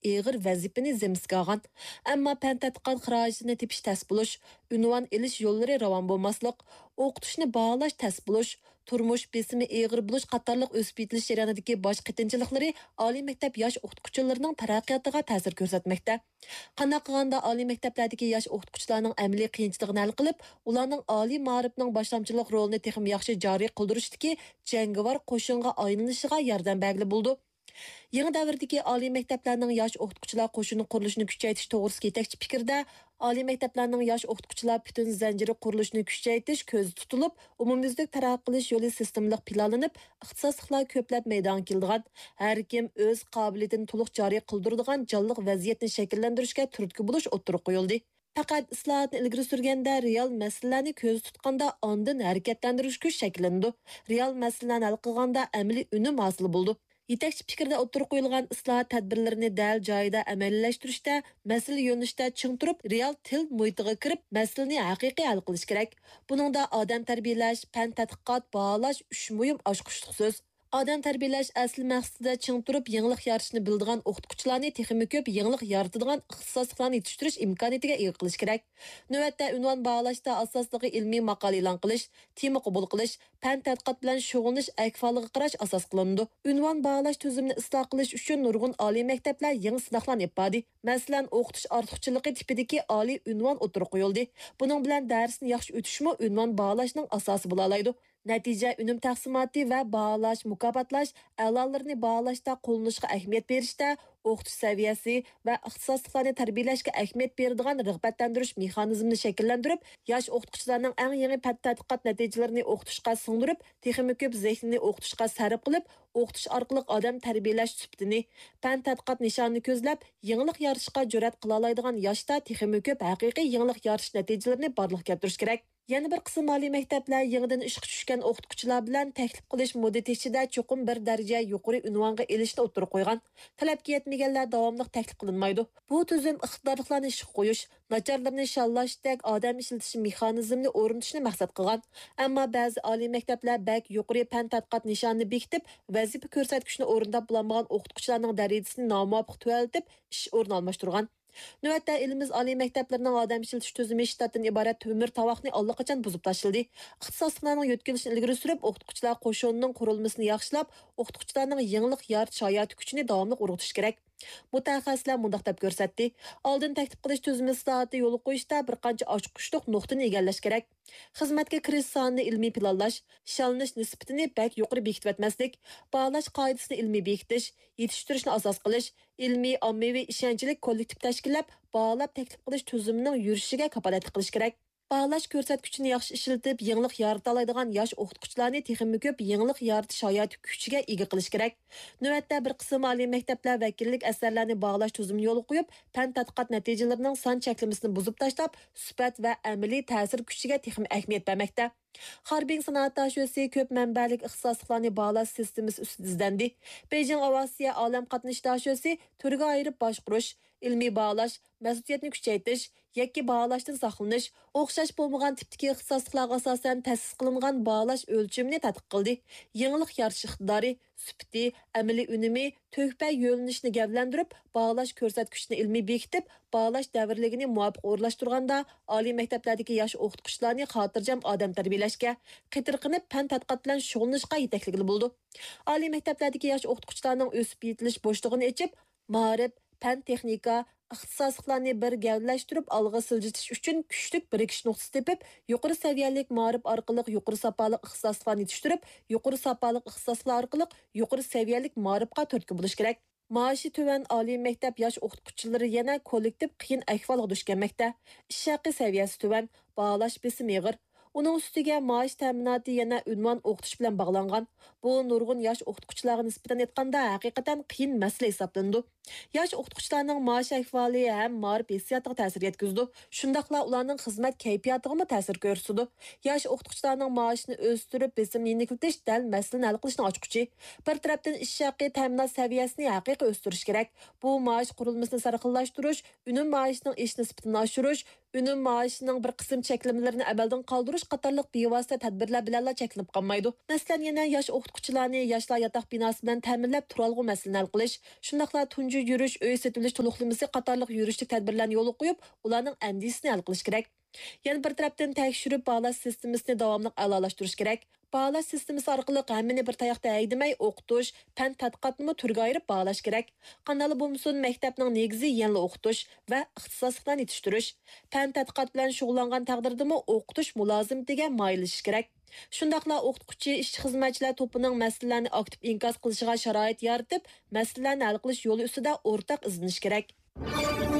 ig'ir vazifani zimsiga olgan. Ammo fan tadqiqot xarajatini tepish tas bo'lish, unvon elish yo'llari ravon bo'lmaslik, o'qitishni baholash tas bo'lish, turmush besimi ig'ir bo'lish qatorliq o'sib yetilish jarayonidagi bosh qitinchiliklari oliy maktab yosh o'qituvchilarining taraqqiyotiga ta'sir ko'rsatmoqda. Qanday qilganda oliy maktablardagi yosh o'qituvchilarning amaliy qiyinchiligini hal qilib, ularning oliy ma'rifning boshlamchilik rolini texim yaxshi joriy qildirishdagi jangovar qo'shinga aylanishiga yordam bergili bo'ldi. Yangi davrdagi oliy maktablarning yosh o'qituvchilar qo'shini qurilishini kuchaytirish to'g'risida yetakchi fikrda oliy maktablarning yosh o'qituvchilar butun zanjiri qurilishini kuchaytirish ko'zda tutilib, umumyuzlik taraqqiy qilish yo'li sistemalik planlanib, ixtisosliklar ko'plab maydonga keldigan, har kim o'z qobiliyatini to'liq joriy qildiradigan jonliq vaziyatni shakllantirishga turtki bo'lish o'ttirib qo'yildi. Faqat islohotni ilgari surganda real masalalarni ko'zda tutganda ondan harakatlantirish kuch shakllandi. Real masalalarni hal qilganda amaliy unum hosil bo'ldi. Yetakchi fikrda o'ttirib qo'yilgan islohot tadbirlarini dal joyida amaliylashtirishda, masala yo'nalishda ching turib, real til muhitiga kirib, masalani haqiqiy hal qilish kerak. Buningda odam tarbiyalash, fan tadqiqot, baholash uch muhim ochqichliq so'z. Odam tarbiyalash asl maqsadida ching turib, yangilik yaratishni bildigan o'qituvchilarni texnik ko'p yangilik yaratadigan ixtisosliklarni yetishtirish imkoniyatiga ega qilish kerak. Navbatda unvon baholashda asosligi ilmiy maqola e'lon qilish, tema qabul qilish, fan tadqiqot bilan shug'ullanish akfaliga qarash asos qilindi. Unvon baholash tuzumini isloh qilish uchun nurg'un oliy maktablar yangi sinoqlarni yapadi. Masalan, o'qitish ortiqchiligi tipidagi oliy unvon o'tirib qo'yildi. Buning bilan darsni yaxshi o'tishmi unvon baholashning asosi bo'la oladi. Natija unum taqsimoti va baholash, mukofotlash, a'lolarni baholashda qo'llanishga ahamiyat berishda, o'qitish saviyasi va ixtisosliklarni tarbiyalashga ahamiyat beradigan rag'batlantirish mexanizmini shakllantirib, yosh o'qituvchilarning eng yangi tadqiqot natijalarini o'qitishga singdirib, texnik ko'p zehnini o'qitishga sarf qilib, o'qitish orqali odam tarbiyalash sifatini, fan tadqiqot nishonini ko'zlab, yangilik yaratishga jur'at qila oladigan yoshda texnik ko'p haqiqiy yangilik yaratish natijalarini borliqqa keltirish kerak. Yana bir qism oliy maktablar yangidan ishga tushgan o'qituvchilar bilan taklif qilish muddati ichida cho'qim bir daraja yuqori unvonga elishni o'tirib qo'ygan. Talabga yetmaganlar davomli taklif qilinmaydi. Bu tuzum iqtidorlarni ishga qo'yish, nacharlarni shallashdek odam ishlatish mexanizmini o'rnatishni maqsad qilgan. Ammo ba'zi oliy maktablar bak yuqori fan tadqiqot nishonini bekitib, vazifa ko'rsatkichni o'rindab bo'lmagan o'qituvchilarning darajasini nomuvofiq tuvaltib, ish o'rni almashtirgan. Növətdə elimiz oliy maktablarının adam işletiş tüzümü iştatdan ibaret tömür tavaqni allaqachon buzib tashildi. İxtisosliklarning yetkazilishini ilgari surib, o'qituvchilar qo'shonining qurilmasini yaxshilab, o'qituvchilarning yangilik yaratish hayot kuchini davomli urg'utish kerak. Mutaxassislar mundaq deb ko'rsatdi. Oldin taklif qilish tuzumi islohoti yo'l qo'yishda bir qancha ochqichliq nuqtani egallash kerak. Xizmatga kirish sonini ilmiy planlash, shalinish nisbatini bak yuqori bekitib etmaslik, baholash qoidasini ilmiy bekitish, yetishtirishni asos qilish, ilmiy ommaviy ishonchlik kollektiv tashkillab, baholab taklif qilish tuzumining yurishiga kafolatlik qilish kerak. Baholash ko'rsatkichini yaxshi ishlatib, yangilik yarata oladigan yosh o'qituvchilarni texnik ko'p yangilik yaratish hayot kuchiga ega qilish kerak. Navbatda bir qism oliy maktablar vakillik asarlarni baholash tuzumini yo'l qo'yib, fan tadqiqot natijalarining son cheklamasini buzib tashlab, sifat va amaliy ta'sir kuchiga texnik ahamiyat bermoqda. Harbin sanoat tashuvisi ko'p manbalik ixtisosliklarni baholash sistemasi ustida izlandi. Beijing Avasiya olam qatnash tashuvisi turga ayirib boshqarish, ilmiy baholash, mas'uliyatni kuchaytirish, yakki baholashdan saqlanish, o'xshash bo'lmagan tipdagi ixtisosliklarga asosan ta'sis qilingan baholash o'lchimini tadqiq qildi. Yangilik yaratish iqtidori, sifati, amaliy unumi, to'hfa yo'linishni gavlandirib, baholash ko'rsatkichini ilmiy bekitib, baholash davrligini muvofiq o'rlashtirganda oliy maktablardagi yosh o'qituvchilarni xotirjam odam tarbiyalashga, qitirqinib fan tadqiqot bilan shug'ullanishga yetakligili bo'ldi. Oliy maktablardagi yosh o'qituvchilarning o'sib yetilish bo'shlig'ini ichib, ma'rif, fan texnika, ixtisosliklarni bir gavlashtirib olg'a siljitish uchun kuchlik birikish nuqtasi tepib, yuqori saviyalik ma'rif orqali yuqori safoliq ixtisosliklarni yetishtirib, yuqori safoliq ixtisosliklar orqali yuqori saviyalik ma'rifga turtki bo'lish kerak. Maaşı töven oliy maktab yosh o'qituvchilari yana kollektiv qiyin ahvolga duch kelmoqda. Ish haqi saviyasi töven, baholash besimi ig'ir. Uning ustiga maash ta'minoti yana unvon o'qitish bilan bog'langan. Bu nurg'un yosh o'qituvchilarga nisbatan aytganda haqiqatan qiyin masala hisoblanadi. Yosh o'qituvchilarning maash ahvoli ham ma'rif hissiyotiga ta'sir yetkazdi. Shundaqla ularning xizmat kayfiyatiga ta'sir ko'rsatdi. Yosh o'qituvchilarning maoshini o'stirib, besimni yengiltish dal masalani hal qilishni ochquchi. Bir tarafdan ish haqi ta'minot saviyasini haqiqiy o'stirish kerak. Bu maash qurilmasini sarxillashtirish, unum maoshining ish nisbatini oshirish, Ünüm maaşının bir qism cheklimelerini amaldan qaldırış qatarlıq bevosita tadbirlar bilanla cheklinib qolmaydi. Masalan, yana yosh o'qituvchilarni yoshlar yotoq binosi bilan ta'minlab turalg'u masalani hal qilish, shundaqla tunji yurish, uy setilish to'liqlamasi qatarlıq yurishlik tadbirlarni yo'lga qo'yib, ularning andisini hal qilish kerak. Yana bir tarafdan tekshirib bağlash sistemasini davomli a'lolashtirish kerak. Bağlash sistemasi orqali hammani bir tayoqda haydamay o'qitish, fan tadqiqotni turga ayirib bağlash kerak. Qanday bo'lmasin, maktabning negizi yangi o'qitish va ixtisosliklarni yetishtirish. Fan tadqiqot bilan shug'ullangan taqdirdami o'qitish mulozimatiga moyillashish kerak. Shundaqla o'qituvchi, ishchi xizmatchilar to'pining masalalarni aktiv inkos qilishiga sharoit yaratib, masalalarni hal qilish yo'li ustida o'rtaq izlanish kerak.